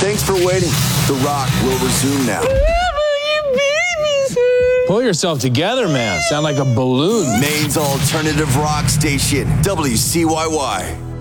Thanks for waiting. The Rock will resume now. Pull yourself together, man. Sound like a balloon. Maine's alternative rock station, WCYY.